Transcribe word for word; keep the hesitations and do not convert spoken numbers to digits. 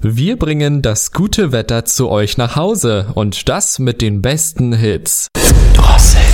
Wir bringen das gute Wetter zu euch nach Hause und das mit den besten Hits. Drossel.